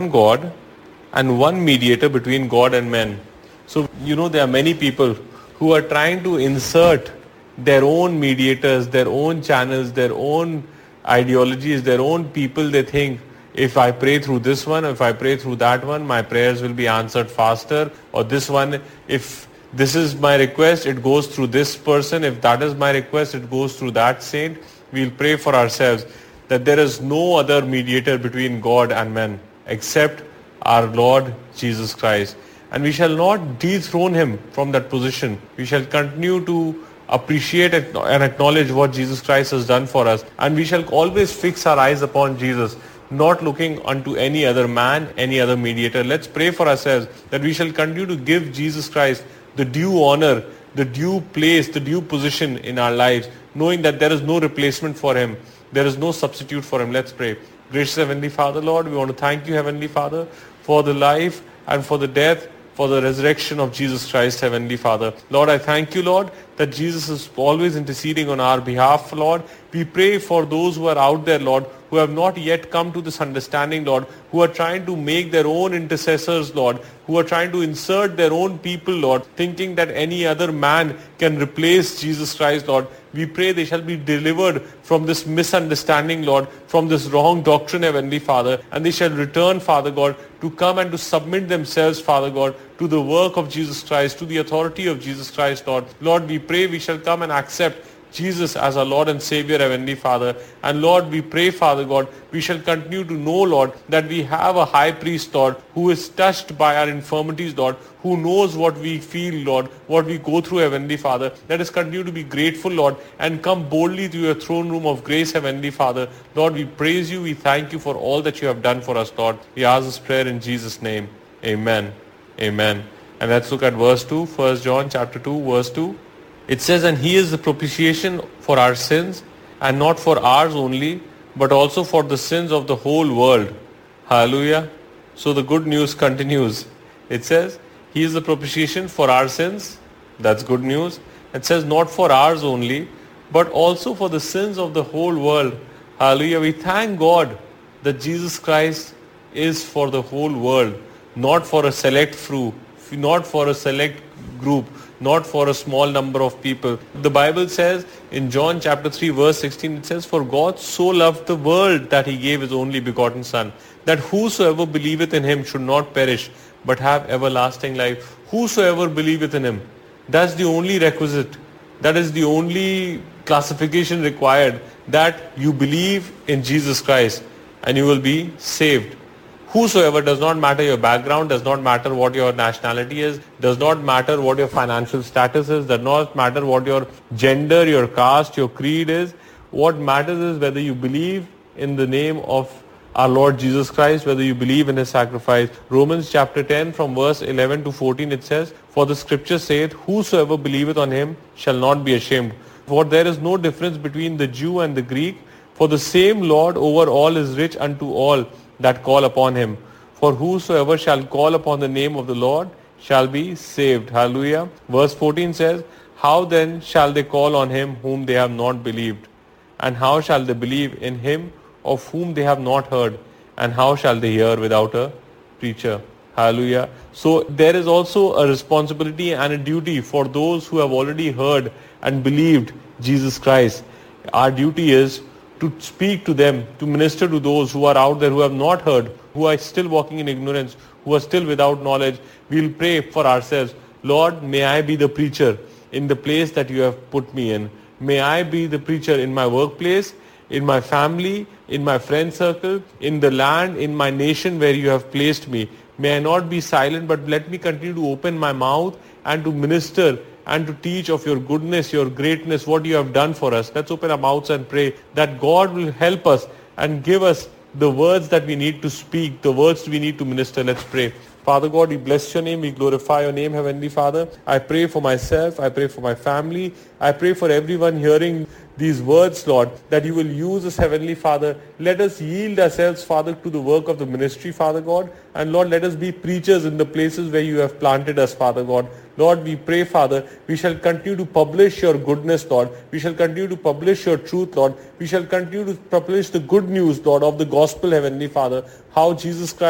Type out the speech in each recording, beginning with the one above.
God and one mediator between God and men. So, there are many people who are trying to insert their own mediators, their own channels, their own ideologies, their own people. They think, if I pray through this one, if I pray through that one, my prayers will be answered faster. Or this one, if this is my request, it goes through this person. If that is my request, it goes through that saint. We'll pray for ourselves that there is no other mediator between God and men except our Lord Jesus Christ. And we shall not dethrone him from that position. We shall continue to appreciate and acknowledge what Jesus Christ has done for us. And we shall always fix our eyes upon Jesus, not looking unto any other man, any other mediator. Let's pray for ourselves that we shall continue to give Jesus Christ the due honor, the due place, the due position in our lives, knowing that there is no replacement for him. There is no substitute for him. Let's pray. Gracious Heavenly Father, Lord, we want to thank you, Heavenly Father, for the life and for the death, for the resurrection of Jesus Christ, Heavenly Father. Lord, I thank you, Lord, that Jesus is always interceding on our behalf, Lord. We pray for those who are out there, Lord, who have not yet come to this understanding, Lord, who are trying to make their own intercessors, Lord, who are trying to insert their own people, Lord, thinking that any other man can replace Jesus Christ, Lord. We pray they shall be delivered from this misunderstanding, Lord, from this wrong doctrine, Heavenly Father, and they shall return, Father God, to come and to submit themselves, Father God, to the work of Jesus Christ, to the authority of Jesus Christ, Lord. Lord, we pray we shall come and accept Jesus as our Lord and Savior, Heavenly Father. And Lord, we pray, Father God, we shall continue to know, Lord, that we have a high priest, Lord, who is touched by our infirmities, Lord, who knows what we feel, Lord, what we go through, Heavenly Father. Let us continue to be grateful, Lord, and come boldly to your throne room of grace, Heavenly Father. Lord, we praise you. We thank you for all that you have done for us, Lord. We ask this prayer in Jesus' name. Amen. Amen. And let's look at verse 2, 1 John chapter 2, verse 2. It says, and he is the propitiation for our sins, and not for ours only, but also for the sins of the whole world. Hallelujah. So the good news continues. It says, he is the propitiation for our sins. That's good news. It says, not for ours only, but also for the sins of the whole world. Hallelujah. We thank God that Jesus Christ is for the whole world, not for a select few, not for a select group, not for a small number of people. The Bible says in John chapter 3 verse 16, it says, for God so loved the world that he gave his only begotten Son, that whosoever believeth in him should not perish, but have everlasting life. Whosoever believeth in him. That's the only requisite. That is the only classification required, that you believe in Jesus Christ and you will be saved. Whosoever, does not matter your background, does not matter what your nationality is, does not matter what your financial status is, does not matter what your gender, your caste, your creed is. What matters is whether you believe in the name of our Lord Jesus Christ, whether you believe in his sacrifice. Romans chapter 10 from verse 11 to 14 it says, for the scripture saith, whosoever believeth on him shall not be ashamed. For there is no difference between the Jew and the Greek, for the same Lord over all is rich unto all that call upon him. For whosoever shall call upon the name of the Lord shall be saved. Hallelujah. Verse 14 says, how then shall they call on him whom they have not believed? And how shall they believe in him of whom they have not heard? And how shall they hear without a preacher? Hallelujah. So there is also a responsibility and a duty for those who have already heard and believed Jesus Christ. Our duty is to speak to them, to minister to those who are out there who have not heard, who are still walking in ignorance, who are still without knowledge. We'll pray for ourselves. Lord, may I be the preacher in the place that you have put me in. May I be the preacher in my workplace, in my family, in my friend circle, in the land, in my nation where you have placed me. May I not be silent, but let me continue to open my mouth and to minister and to teach of your goodness, your greatness, what you have done for us. Let's open our mouths and pray that God will help us and give us the words that we need to speak, the words we need to minister. Let's pray. Father God, we bless your name. We glorify your name, Heavenly Father. I pray for myself. I pray for my family. I pray for everyone hearing these words, Lord, that you will use us, Heavenly Father. Let us yield ourselves, Father, to the work of the ministry, Father God. And Lord, let us be preachers in the places where you have planted us, Father God. Lord, we pray, Father, we shall continue to publish your goodness, Lord. We shall continue to publish your truth, Lord. We shall continue to publish the good news, Lord, of the gospel, Heavenly Father. How Jesus Christ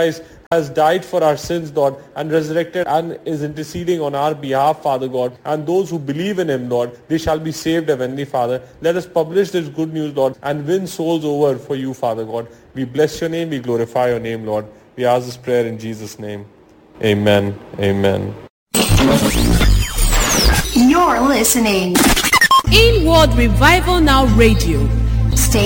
has died for our sins, Lord, and resurrected and is interceding on our behalf, Father God. And those who believe in him, Lord, they shall be saved, Heavenly Father. Let us publish this good news, Lord, and win souls over for you, Father God. We bless your name. We glorify your name, Lord. We ask this prayer in Jesus' name. Amen. Amen. You're listening. Inward Revival Now Radio. Stay